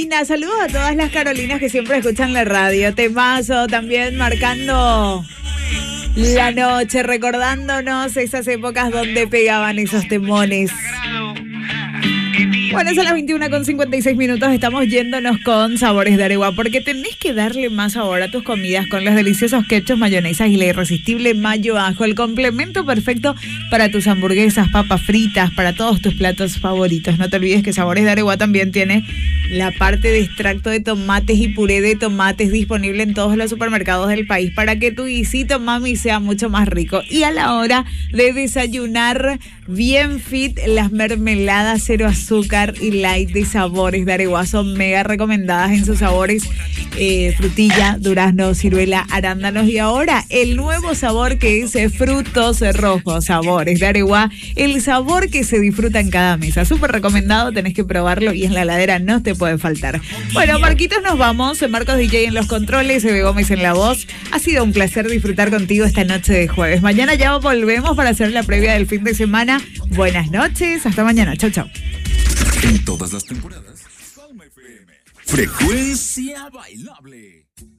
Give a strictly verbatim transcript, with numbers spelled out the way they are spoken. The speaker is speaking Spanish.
Carolina, saludos a todas las Carolinas que siempre escuchan la radio. Temazo también marcando la noche, recordándonos esas épocas donde pegaban esos temones. Bueno, son las veintiuna con cincuenta y seis minutos, estamos yéndonos con Sabores de Areguá, porque tenés que darle más sabor a tus comidas con los deliciosos ketchup, mayonesas y la irresistible mayo ajo, el complemento perfecto para tus hamburguesas, papas fritas, para todos tus platos favoritos. No te olvides que Sabores de Areguá también tiene la parte de extracto de tomates y puré de tomates disponible en todos los supermercados del país para que tu guisito, mami, sea mucho más rico. Y a la hora de desayunar bien fit, las mermeladas cero azúcar y light de Sabores de Areguá son mega recomendadas en sus sabores eh, frutilla, durazno, ciruela, arándanos y ahora el nuevo sabor que es frutos rojos. Sabores de Areguá, el sabor que se disfruta en cada mesa. Súper recomendado, tenés que probarlo y en la heladera no te puede faltar. Bueno, Marquitos, nos vamos. Marcos D J en los controles, Eve Gómez en la voz. Ha sido un placer disfrutar contigo esta noche de jueves. Mañana ya volvemos para hacer la previa del fin de semana. Buenas noches, hasta mañana. Chau, chau. En todas las temporadas, Palma F M. Frecuencia bailable.